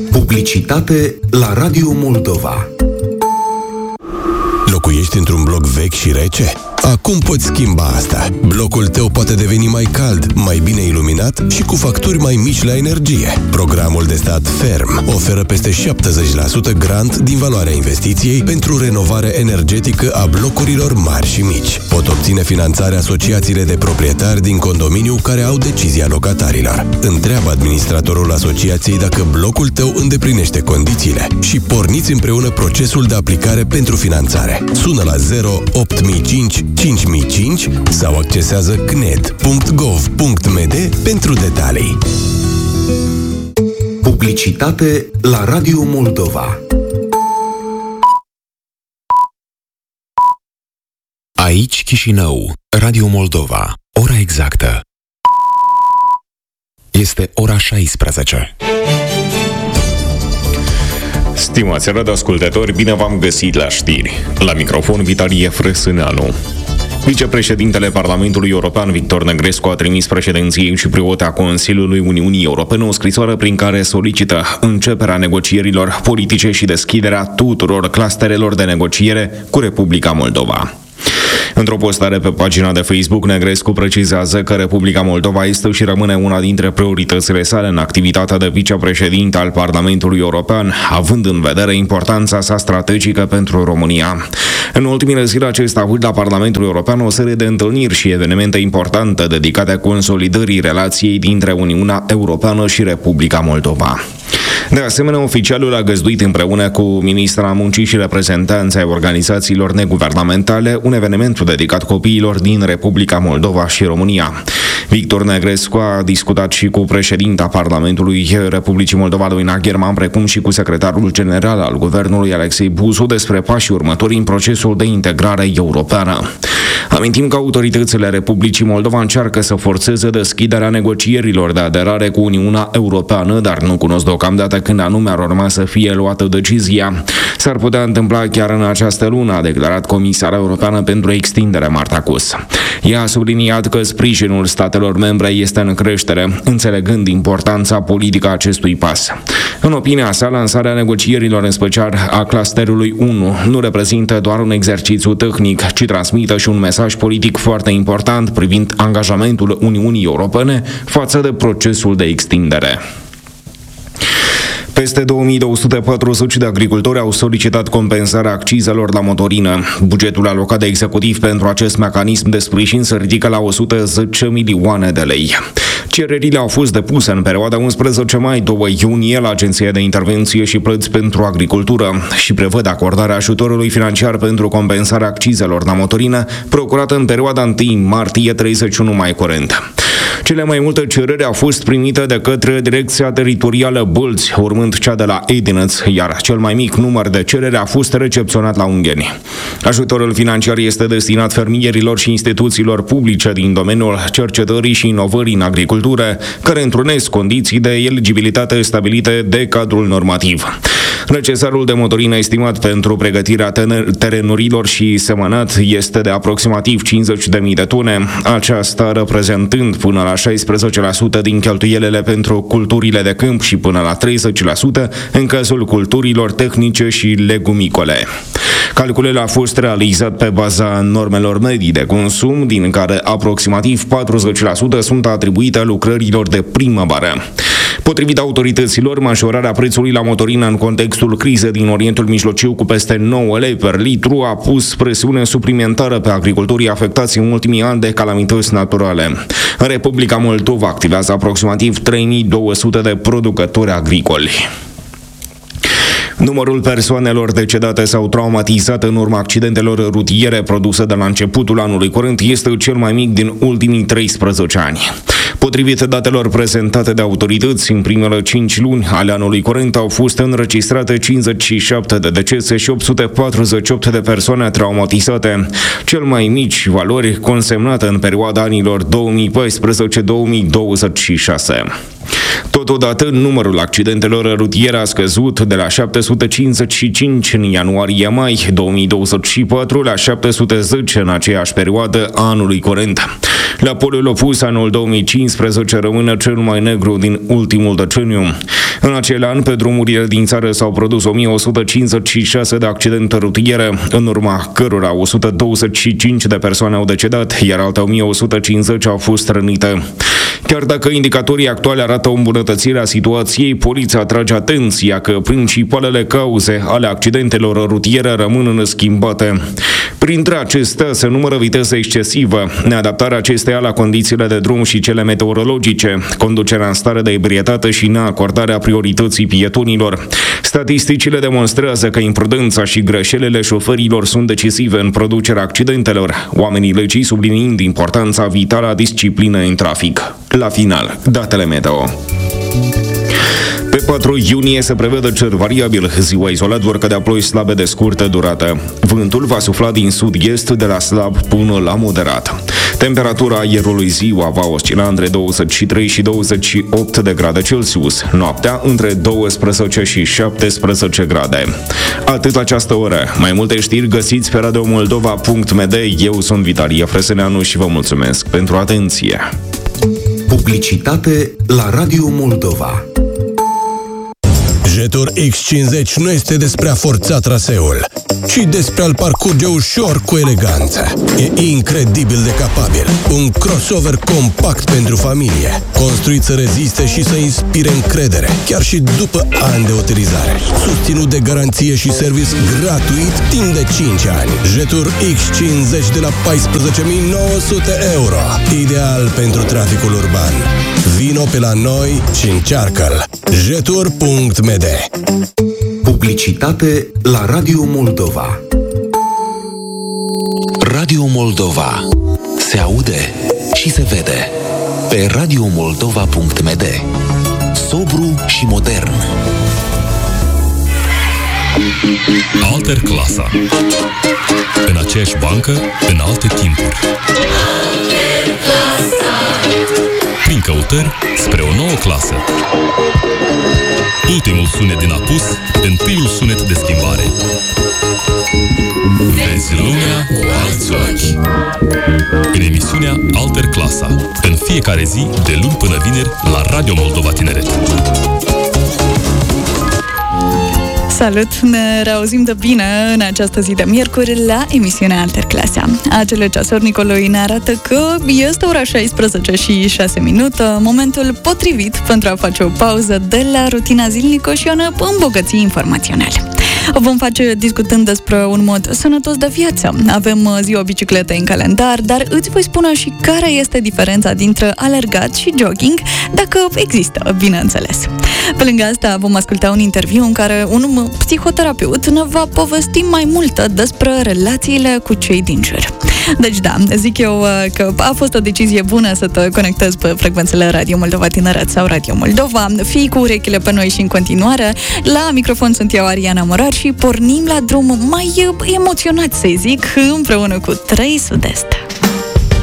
Publicitate la Radio Moldova. Locuiești într-un bloc vechi și rece? Acum poți schimba asta. Blocul tău poate deveni mai cald, mai bine iluminat și cu facturi mai mici la energie. Programul de stat Ferm oferă peste 70% grant din valoarea investiției pentru renovare energetică a blocurilor mari și mici. Pot obține finanțare asociațiile de proprietari din condominiu care au decizia locatarilor. Întreabă administratorul asociației dacă blocul tău îndeplinește condițiile și porniți împreună procesul de aplicare pentru finanțare. Sună la 08005 5005 sau accesează cned.gov.md pentru detalii. Publicitate la Radio Moldova. Aici Chișinău, Radio Moldova. Ora exactă este ora 16. Stimați radioascultători, bine v-am găsit la știri. La microfon Vitalie Frăsâneanu. Vicepreședintele Parlamentului European Victor Negrescu a trimis președinției cipriote a Consiliului Uniunii Europene o scrisoare prin care solicită începerea negocierilor politice și deschiderea tuturor clusterelor de negociere cu Republica Moldova. Într-o postare pe pagina de Facebook, Negrescu precizează că Republica Moldova este și rămâne una dintre prioritățile sale în activitatea de vicepreședinte al Parlamentului European, având în vedere importanța sa strategică pentru România. În ultimele zile acesta a avut la Parlamentul European o serie de întâlniri și evenimente importante dedicate consolidării relației dintre Uniunea Europeană și Republica Moldova. De asemenea, oficialul a găzduit împreună cu ministra muncii și reprezentanții ai organizațiilor neguvernamentale un eveniment dedicat copiilor din Republica Moldova și România. Victor Negrescu a discutat și cu președinta Parlamentului Republicii Moldova, Doina German, precum și cu secretarul general al guvernului Alexei Buzu despre pașii următori în procesul de integrare europeană. Amintim că autoritățile Republicii Moldova încearcă să forțeze deschiderea negocierilor de aderare cu Uniunea Europeană, dar nu cunosc deocamdată când anume ar urma să fie luată decizia. S-ar putea întâmpla chiar în această lună, a declarat Comisara Europeană pentru Extindere Marta Kus. Ea a subliniat că sprijinul statelor membre este în creștere, înțelegând importanța politică a acestui pas. În opinia sa, lansarea negocierilor, în special a clusterului 1, nu reprezintă doar un exercițiu tehnic, ci transmită și un mesaj politic foarte important privind angajamentul Uniunii Europene față de procesul de extindere. Peste 2240 de agricultori au solicitat compensarea accizelor la motorină. Bugetul alocat de executiv pentru acest mecanism de sprijin se ridică la 110 milioane de lei. Cererile au fost depuse în perioada 11 mai-2 iunie la Agenția de Intervenție și Plăți pentru Agricultură și prevăd acordarea ajutorului financiar pentru compensarea accizelor la motorină, procurată în perioada 1 martie-31 mai curent. Cele mai multe cereri au fost primite de către Direcția Teritorială Bălți, urmând cea de la Edineț, iar cel mai mic număr de cereri a fost recepționat la Ungheni. Ajutorul financiar este destinat fermierilor și instituțiilor publice din domeniul cercetării și inovării în agricultură, care întrunesc condiții de eligibilitate stabilite de cadrul normativ. Necesarul de motorină estimat pentru pregătirea terenurilor și semănat este de aproximativ 50.000 de tone, aceasta reprezentând până la 16% din cheltuielile pentru culturile de câmp și până la 30% în cazul culturilor tehnice și legumicole. Calculul a fost realizat pe baza normelor medii de consum, din care aproximativ 40% sunt atribuite lucrărilor de primăvară. Potrivit autorităților, majorarea prețului la motorină în contextul crizei din Orientul Mijlociu cu peste 9 lei per litru a pus presiune suplimentară pe agricultorii afectați în ultimii ani de calamități naturale. În Republica Moldova activează aproximativ 3200 de producători agricoli. Numărul persoanelor decedate sau traumatizate în urma accidentelor rutiere produse de la începutul anului curent este cel mai mic din ultimii 13 ani. Potrivit datelor prezentate de autorități, în primele 5 luni ale anului curent au fost înregistrate 57 de decese și 848 de persoane traumatizate, cel mai mici valori consemnate în perioada anilor 2014-2026. Totodată, numărul accidentelor rutiere a scăzut de la 755 în ianuarie-mai 2024 la 710 în aceeași perioadă a anului curent. La polul opus, anul 2015 rămâne cel mai negru din ultimul deceniu. În acel an, pe drumurile din țară s-au produs 1156 de accidente rutiere, în urma cărora 125 de persoane au decedat, iar alte 1150 au fost rănite. Chiar dacă indicatorii actuale arată o îmbunătățire a situației, poliția atrage atenția că principalele cauze ale accidentelor rutiere rămân neschimbate. Printre acestea se numără viteză excesivă, neadaptarea acesteia la condițiile de drum și cele meteorologice, conducerea în stare de ebrietate și neacordarea priorității pietonilor. Statisticile demonstrează că imprudența și greșelile șoferilor sunt decisive în producerea accidentelor, oamenii legii subliniind importanța vitală a disciplinei în trafic. La final, datele meteo. Pe 4 iunie se prevede cer variabil. Ziua izolat vor cădea ploi slabe de scurtă durată. Vântul va sufla din sud-est de la slab până la moderat. Temperatura aerului ziua va oscila între 23 și 28 de grade Celsius. Noaptea între 12 și 17 grade. Atât la această oră. Mai multe știri găsiți pe radiomoldova.md. Eu sunt Vitalie Freseneanu și vă mulțumesc pentru atenție. Publicitate la Radio Moldova. Jetur X50 nu este despre a forța traseul, ci despre a-l parcurge ușor cu eleganță. E incredibil de capabil. Un crossover compact pentru familie, construit să reziste și să inspire încredere, chiar și după ani de utilizare. Susținut de garanție și service gratuit timp de 5 ani. Jetur X50 de la 14.900 euro. Ideal pentru traficul urban. Vino pe la noi și încearcă-l. Jetur.md. Publicitate la Radio Moldova. Radio Moldova. Se aude și se vede. Pe radiomoldova.md. Sobru și modern. Alter Clasa. În aceeași bancă, în alte timpuri. Prin căutări spre o nouă clasă. Ultimul sunet din apus, întâiul sunet de schimbare. Vezi lumea cu alți ochi. În emisiunea Alter Clasa, în fiecare zi, de luni până vineri, la Radio Moldova Tineret. Salut! Ne reauzim de bine în această zi de miercuri la emisiunea Alter Clasa. Acele ceasuri Nicoloi ne arată că este ora 16 și 6 minute, momentul potrivit pentru a face o pauză de la rutina zilnică și a ne îmbogăți informațional. O vom face discutând despre un mod sănătos de viață. Avem ziua bicicletei în calendar, dar îți voi spune și care este diferența dintre alergat și jogging, dacă există, bineînțeles. Pe lângă asta vom asculta un interviu în care un psihoterapeut ne va povesti mai multe despre relațiile cu cei din jur. Deci da, zic eu că a fost o decizie bună să te conectezi pe frecvențele Radio Moldova Tineret sau Radio Moldova. Fii cu urechile pe noi și în continuare. La microfon sunt eu, Ariana Morar, și pornim la drum mai emoționat, să zic, împreună cu 3 Sud-Est.